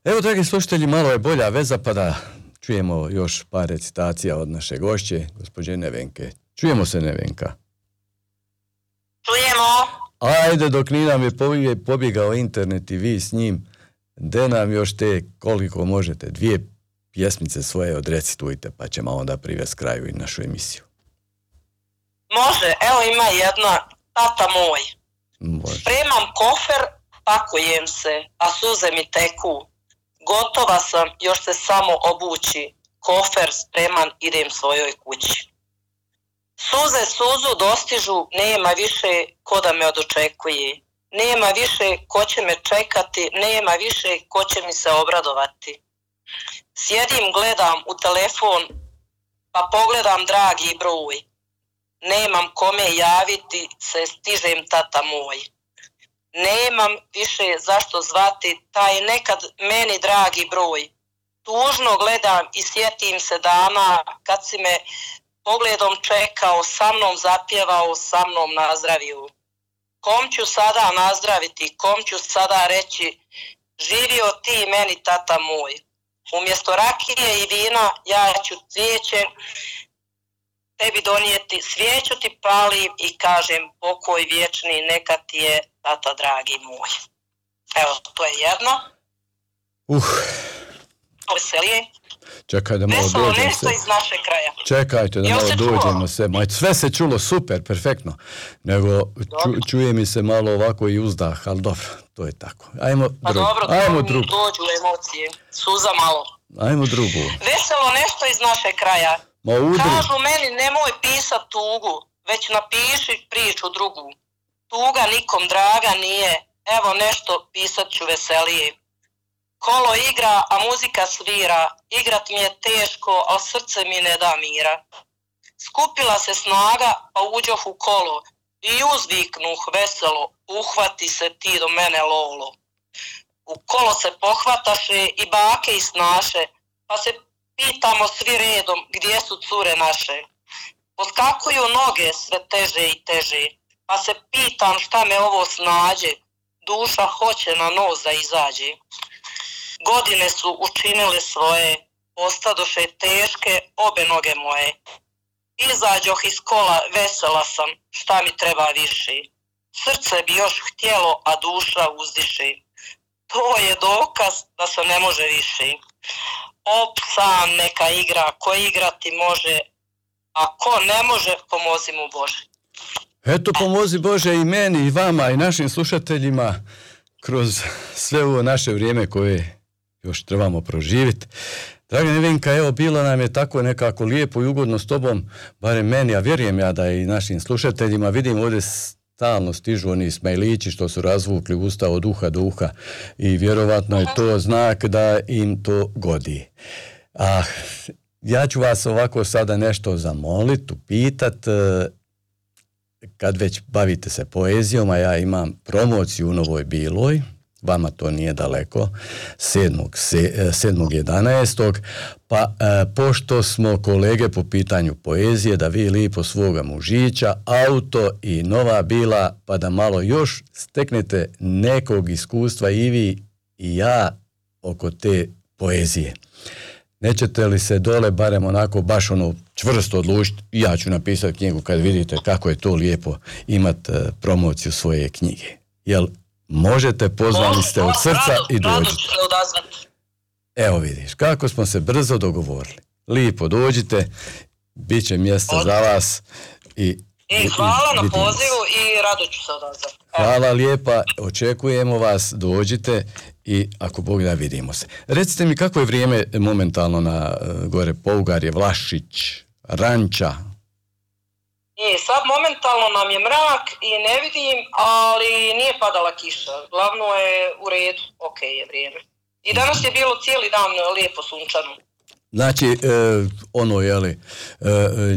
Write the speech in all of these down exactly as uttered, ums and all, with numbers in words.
Evo, dragi slušatelji, malo je bolja veza, pa da čujemo još par recitacija od naše gošće, gospođe Nevenke. Čujemo se, Nevenka? Čujemo. Ajde, dok ni nam je pobjegao internet i vi s njim, de nam još te, koliko možete, dvije pjesmice svoje odrecitujte, pa ćemo onda privesti kraju i našu emisiju. Može, evo ima jedna, tata moj. Može. Spremam kofer, pakujem se, a suze mi teku. Gotova sam, još se samo obući. Kofer spreman, idem svojoj kući. Suze suzu dostižu, nema više ko da me odočekuje. Nema više ko će me čekati, nema više ko će mi se obradovati. Sjedim, gledam u telefon, pa pogledam dragi broj. Nemam kome javiti, se stižem tata moj. Nemam više zašto zvati taj nekad meni dragi broj. Tužno gledam i sjetim se dana kad si me pogledom čekao, sa mnom zapjevao, sa mnom nazdravio. Kom ću sada nazdraviti, kom ću sada reći, živio ti meni tata moj. Umjesto rakije i vina ja ću cvijeće tebi donijeti, svijeću ti palim i kažem pokoj vječni neka ti je tata dragi moj. Evo, to je jedno. Uh. Veselije. Čekaj da malo Veselo dođem nešto se. iz naše kraja. Čekajte da Jel malo se dođemo čulo? se. Ma, sve se čulo super, perfektno. Nego ču, čuje mi se malo ovako i uzdah, ali dobro, to je tako. Ajmo Pa drugu. dobro, Ajmo to drugu. dođu emocije. Suza malo. Ajmo drugu. Veselo nešto iz naše kraja. Ma udri. Kažu meni nemoj pisat tugu, već napiši priču drugu. Tuga nikom draga nije, evo nešto pisat ću veselije. Kolo igra, a muzika svira, igrat mi je teško, a srce mi ne da mira. Skupila se snaga, pa uđoh u kolo i uzviknuh veselo, uhvati se ti do mene lolo. U kolo se pohvataše i bake i snaše, pa se pitamo svi redom gdje su cure naše. Poskakuju noge sve teže i teže, pa se pitam šta me ovo snađe, duša hoće na nos da izađe. Godine su učinile svoje, ostadoše teške obe noge moje. Izađoh iz kola, vesela sam, šta mi treba više. Srce bi još htjelo, a duša uzdiše. To je dokaz da se ne može više. Op, sam neka igra, ko igrati može, a ko ne može, pomozi mu Bože. Eto, pomozi Bože i meni i vama i našim slušateljima kroz sve ovo naše vrijeme koje još trebamo proživjeti. Draga Nevenka, evo, bilo nam je tako nekako lijepo i ugodno s tobom, barem meni, a vjerujem ja da i našim slušateljima. Vidim ovdje stalno stižu oni smajlići što su razvukli usta od uha do uha i vjerovatno je to znak da im to godi. A ja ću vas ovako sada nešto zamoliti, upitat, kad već bavite se poezijom, a ja imam promociju u Novoj Biloj, vama to nije daleko, sedmog jedanaestog pa e, pošto smo kolege po pitanju poezije, da vi lipo svoga mužića, auto i Nova Bila, pa da malo još steknete nekog iskustva i vi i ja oko te poezije. Nećete li se dole barem onako baš ono čvrsto odlučiti, ja ću napisati knjigu kad vidite kako je to lijepo imati e, promociju svoje knjige. Jel možete, pozvani ste od srca i dođite. Evo vidiš, kako smo se brzo dogovorili. Lipo dođite, bit će mjesta za vas. I, I hvala na pozivu i rado ću se odazvati. Hvala lijepa, očekujemo vas, dođite i ako Bog da vidimo se. Recite mi kako je vrijeme momentalno na gore Pougarje, Vlašić, Ranča? I sad momentalno nam je mrak i ne vidim, ali nije padala kiša. Glavno je u redu, ok je vrijeme. I danas je bilo cijeli dan lijepo sunčano. Znači, e, ono je li, e,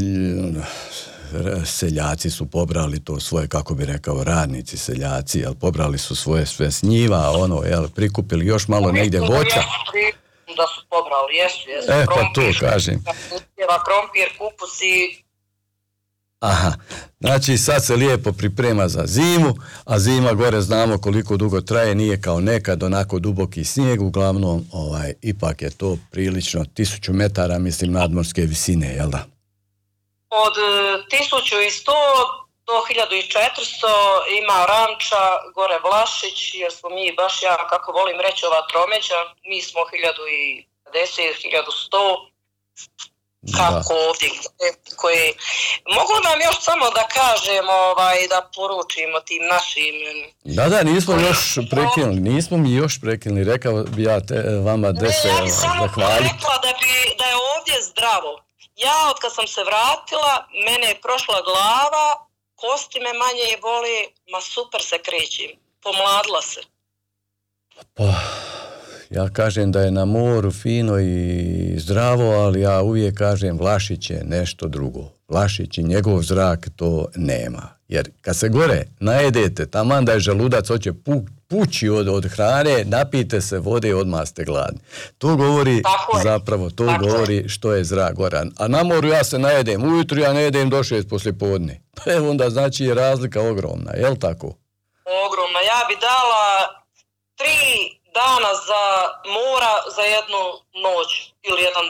e, seljaci su pobrali to svoje, kako bi rekao, radnici seljaci, jel, pobrali su svoje sve s njiva, ono, jel, prikupili još malo negdje voća. Da su pobrali, jesu, jesu. E, pa to kažem. Krompir, kupus i Aha, znači sad se lijepo priprema za zimu, a zima gore znamo koliko dugo traje, nije kao nekad onako duboki snijeg, uglavnom ovaj, ipak je to prilično tisuću metara, mislim, nadmorske visine, jel da? Od tisuću sto do hiljadu četiristo ima ranča gore Vlašić, jer smo mi baš, ja kako volim reći, ova tromeđa, mi smo hiljadu pedeset, hiljadu sto, kako da. Ovdje koje... Mogu nam još samo da kažemo, ovaj, da poručimo tim našim... Da, da, nismo još prekinuli, nismo mi još prekinuli, rekao bi ja te, vama deset zahvaliti. Ja bih samo zahvalit. rekla da, bi, da je ovdje zdravo. Ja od kad sam se vratila, mene je prošla glava, kosti me manje boli, ma super se krećim, pomladila se. Pa, ja kažem da je na moru fino i zdravo, ali ja uvijek kažem Vlašić je nešto drugo. Vlašić i njegov zrak to nema. Jer kad se gore najedete, taman da je želudac hoće pu, pući od, od hrane, napijte se vode i odmah ste gladni. To govori zapravo, to tako govori je. Što je zrak gore. A na moru ja se najedem, ujutru ja ne jedem do šest poslije podne. Pa evo onda znači je razlika ogromna, jel tako? Ogromna. Ja bi dala tri dana za mora za jednu noć ili jedan